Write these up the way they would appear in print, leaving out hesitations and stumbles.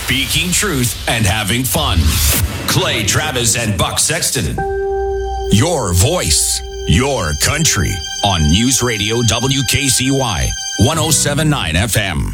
speaking truth and having fun. Clay Travis and Buck Sexton. Your voice, your country on News Radio WKCY 107.9 FM.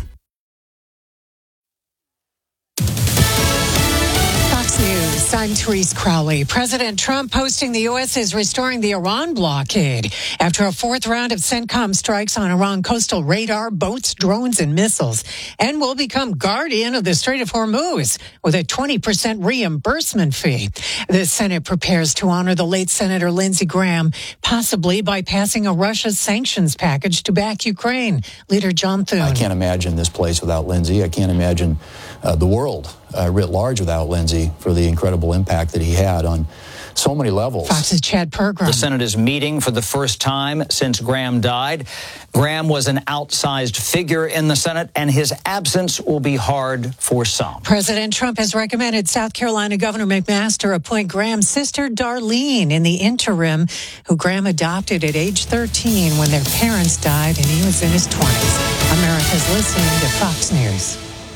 News. I'm Therese Crowley. President Trump posting the U.S. is restoring the Iran blockade after a fourth round of CENTCOM strikes on Iran coastal radar, boats, drones, and missiles, and will become guardian of the Strait of Hormuz with a 20% reimbursement fee. The Senate prepares to honor the late Senator Lindsey Graham, possibly by passing a Russia sanctions package to back Ukraine. Leader John Thune. I can't imagine this place without Lindsey. I can't imagine the world writ large without Lindsey for the incredible impact that he had on so many levels. Fox's Chad Pergram. The Senate is meeting for the first time since Graham died. Graham was an outsized figure in the Senate, and his absence will be hard for some. President Trump has recommended South Carolina Governor McMaster appoint Graham's sister Darlene in the interim, who Graham adopted at age 13 when their parents died and he was in his 20s. America's listening to Fox News.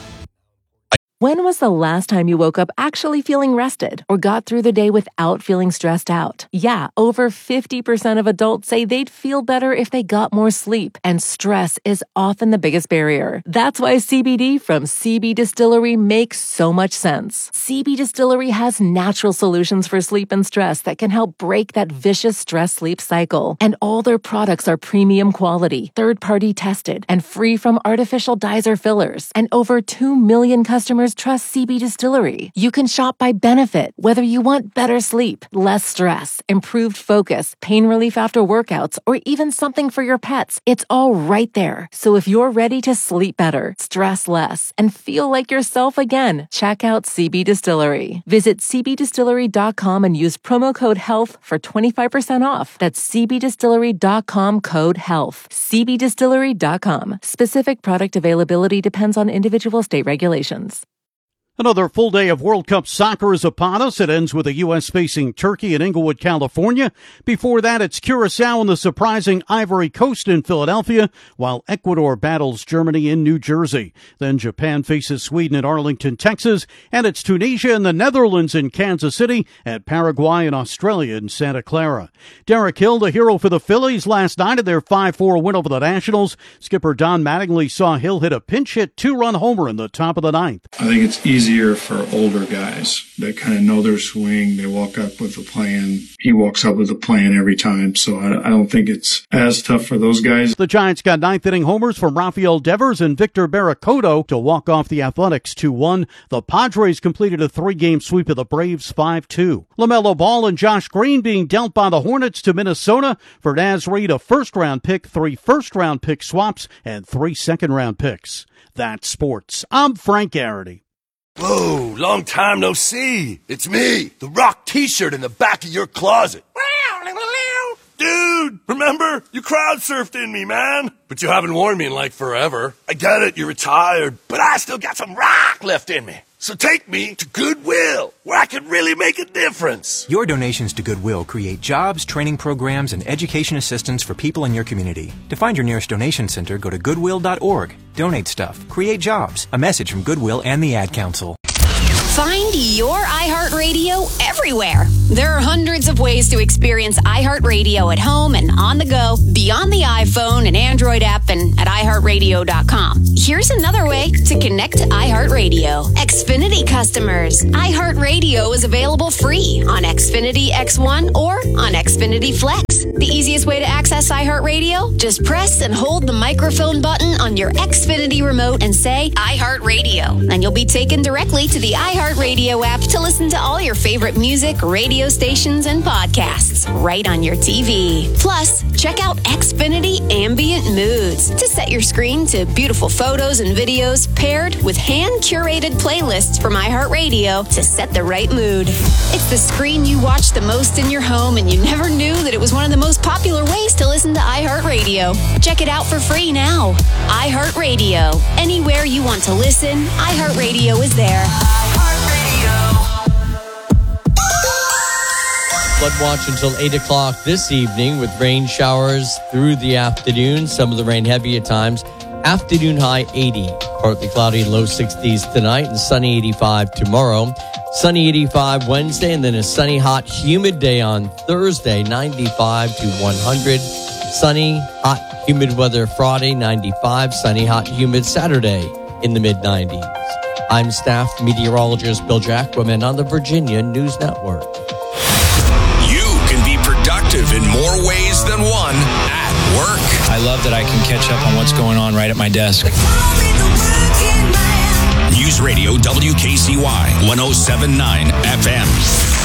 When was the last time you woke up actually feeling rested or got through the day without feeling stressed out? Yeah, over 50% of adults say they'd feel better if they got more sleep, and stress is often the biggest barrier. That's why CBD from CB Distillery makes so much sense. CB Distillery has natural solutions for sleep and stress that can help break that vicious stress-sleep cycle. And all their products are premium quality, third-party tested, and free from artificial dyes or fillers. And over 2 million customers trust CB Distillery. You can shop by benefit, whether you want better sleep, less stress, improved focus, pain relief after workouts, or even something for your pets. It's all right there. So if you're ready to sleep better, stress less, and feel like yourself again, check out CB Distillery. Visit cbdistillery.com and use promo code HEALTH for 25% off. That's cbdistillery.com code HEALTH. cbdistillery.com. Specific product availability depends on individual state regulations. Another full day of World Cup soccer is upon us. It ends with the U.S. facing Turkey in Inglewood, California. Before that, it's Curacao and the surprising Ivory Coast in Philadelphia, while Ecuador battles Germany in New Jersey. Then Japan faces Sweden at Arlington, Texas, and it's Tunisia and the Netherlands in Kansas City, at Paraguay and Australia in Santa Clara. Derek Hill, the hero for the Phillies last night in their 5-4 win over the Nationals. Skipper Don Mattingly saw Hill hit a pinch hit 2-run homer in the top of the ninth. I think it's easier for older guys that kind of know their swing. They walk up with a plan. He walks up with a plan every time, so I don't think it's as tough for those guys. The Giants got ninth-inning homers from Rafael Devers and Victor Barracoto to walk off the Athletics 2-1. The Padres completed a 3-game sweep of the Braves 5-2. LaMelo Ball and Josh Green being dealt by the Hornets to Minnesota. For Naz Reid, a first-round pick, 3 first-round pick swaps, and 3 second-round picks. That's sports. I'm Frank Garrity. Whoa, long time no see. It's me, the Rock t-shirt in the back of your closet. Dude, remember? You crowd surfed in me, man. But you haven't worn me in like forever. I get it, you're retired, but I still got some rock left in me. So take me to Goodwill, where I can really make a difference. Your donations to Goodwill create jobs, training programs, and education assistance for people in your community. To find your nearest donation center, go to goodwill.org. Donate stuff. Create jobs. A message from Goodwill and the Ad Council. Find your iHeartRadio everywhere. There are hundreds of ways to experience iHeartRadio at home and on the go, beyond the iPhone and Android app and at iHeartRadio.com. Here's another way to connect to iHeartRadio. Xfinity customers. iHeartRadio is available free on Xfinity X1 or on Xfinity Flex. The easiest way to access iHeartRadio? Just press and hold the microphone button on your Xfinity remote and say iHeartRadio. And you'll be taken directly to the iHeartRadio app to listen to all your favorite music, radio stations, and podcasts right on your TV. Plus, check out Xfinity Ambient Moods to set your screen to beautiful photos and videos paired with hand-curated playlists from iHeartRadio to set the right mood. It's the screen you watch the most in your home, and you never knew that it was one of the most popular ways to listen to iHeartRadio. Check it out for free now. iHeartRadio. Anywhere you want to listen, iHeartRadio is there. Flood watch until 8 o'clock this evening with rain showers through the afternoon. Some of the rain heavy at times. Afternoon high 80. Partly cloudy, low 60s tonight, and sunny 85 tomorrow. Sunny 85 Wednesday, and then a sunny, hot, humid day on Thursday, 95 to 100. Sunny, hot, humid weather Friday, 95. Sunny, hot, humid Saturday in the mid-90s. I'm staff meteorologist Bill Jacquemin on the Virginia News Network. You can be productive in more ways than one at work. I love that I can catch up on what's going on right at my desk. News Radio WKCY 107.9 FM.